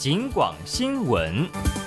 警广新闻。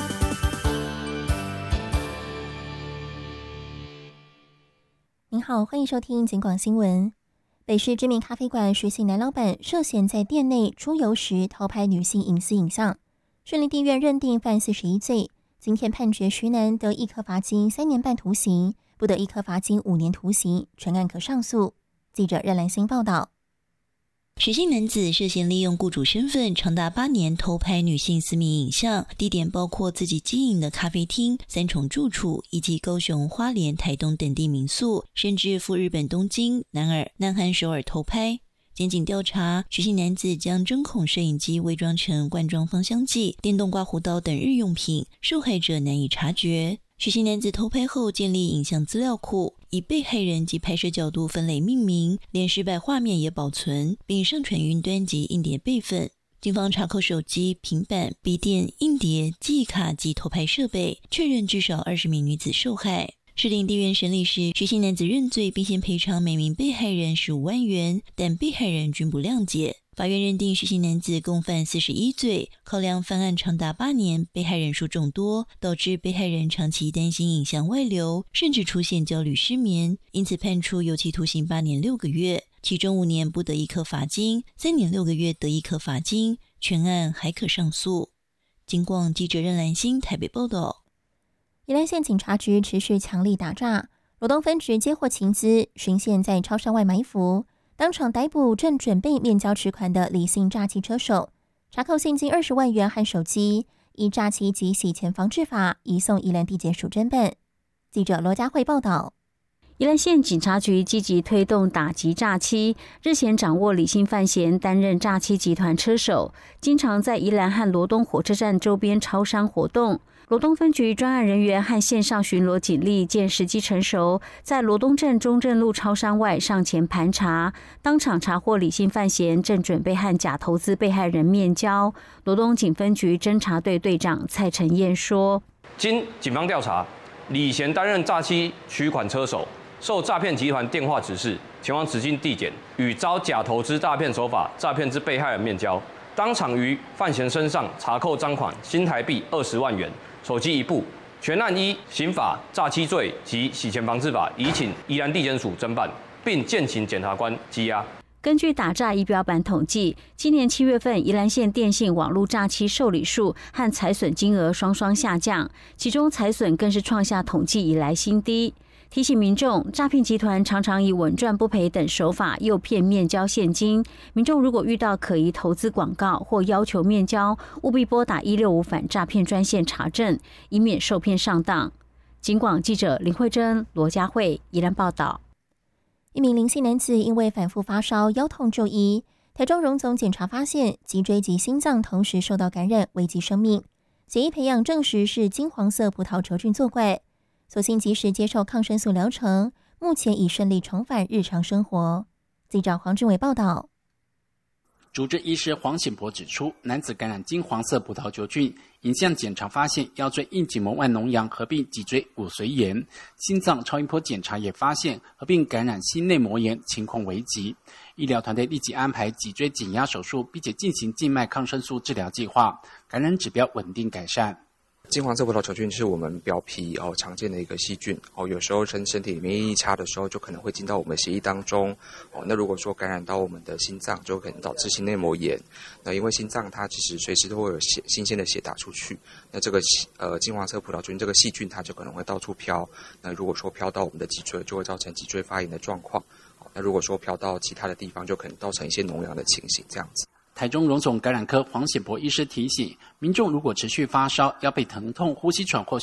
您好，欢迎收听警广新闻。北市知名咖啡馆徐姓男老板涉嫌在店内出游时偷拍女性隐私影像，顺利地院认定犯41罪，今天判决徐男得一颗罚金3年半徒刑，不得一颗罚金5年徒刑，全案可上诉。记者任兰心报道。 徐姓男子涉嫌利用雇主身份长达8年偷拍女性私密影像，地点包括自己经营的咖啡厅、3重住处以及高雄、花莲、台东等地民宿，甚至赴日本东京、南尔、南韩首尔偷拍。检警调查，徐姓男子将针孔摄影机伪装成罐装芳香剂、电动刮胡刀等日用品，受害者难以察觉。徐姓男子偷拍后建立影像资料库，以被害人及拍摄角度分类命名，连失败画面也保存，并上传云端及硬碟备份。警方查扣手机、平板、笔电、硬碟、记忆卡及偷拍设备，确认至少20名女子受害。士林地院审理时，徐姓男子认罪，并先赔偿每名被害人15万元，但被害人均不谅解。法院认定徐姓男子共犯41罪，考量犯案长达8年，被害人数众多，导致被害人长期担心影像外流，甚至出现焦虑失眠，因此判处有期徒刑8年6个月，其中5年不得一颗罚金，3年6个月得一颗罚金，全案还可上诉。警广记者任兰心台北报道。 宜兰县警察局持续强力打诈，罗东分局接获情资，巡线在超商外埋伏，当场逮捕正准备面交取款的李姓诈欺车手，查扣现金20万元和手机，依诈欺及洗钱防治法移送宜兰地检署侦办。记者罗佳慧报道。 宜兰县警察局积极推动打击诈欺，日前掌握李姓范闲担任诈欺集团车手，经常在宜兰和罗东火车站周边超商活动。罗东分局专案人员和线上巡逻警力见时机成熟，在罗东镇中正路超商外上前盘查，当场查获李姓范闲正准备和假投资被害人面交。罗东警分局侦查队队长蔡承彦说： 经警方调查，李贤担任诈欺取款车手，受诈骗集团电话指示，前往指定地点，与遭假投资诈骗手法诈骗之被害人面交，当场于范闲身上查扣赃款新台币20万元。手机1部，全案依刑法诈欺罪及洗钱防治法移请宜兰地检署侦办，并建请检察官羁押。 根据打诈仪表板统计，今年7月份宜兰县电信网络诈欺受理数和财损金额双双下降，其中财损更是创下统计以来新低。提醒民众，诈骗集团常常以稳赚不赔等手法诱骗面交现金。民众如果遇到可疑投资广告或要求面交，务必拨打165反诈骗专线查证，以免受骗上当。警广记者林慧珍、罗佳慧宜兰报道。 一名林姓男子因为反复发烧、腰痛就医，台中荣总检查发现脊椎及心脏同时受到感染，危及生命。血液培养证实是金黄色葡萄球菌作怪。所幸及时接受抗生素疗程，目前已顺利重返日常生活。记者黄俊伟报道。 主治医师黄显博指出，男子感染金黄色葡萄球菌，影像检查发现腰椎硬颈膜外脓疡合并脊椎骨髓炎，心脏超音波检查也发现合并感染心内膜炎，情况危急。医疗团队立即安排脊椎减压手术，并且进行静脉抗生素治疗计划，感染指标稳定改善。 金黄色葡萄球菌是我们表皮常见的一个细菌有时候身体里免疫力差的时候，就可能会进到我们血液当中那如果说感染到我们的心脏，就可能导致心内膜炎。那因为心脏它其实随时都会有新鲜的血打出去，那这个金黄色葡萄球菌这个细菌它就可能会到处飘。那如果说飘到我们的脊椎，就会造成脊椎发炎的状况。那如果说飘到其他的地方，就可能造成一些脓疡的情形这样子。 台中荣总感染科黄显博医师提醒，民众如果持续发烧、腰背疼痛、呼吸喘或